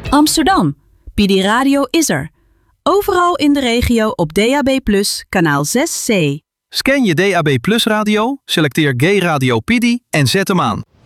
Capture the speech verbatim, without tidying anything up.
Amsterdam. Pidi Radio is er. Overal in de regio op D A B plus, kanaal zes C. Scan je D A B Plus radio, selecteer Gay Radio Pidi en zet hem aan.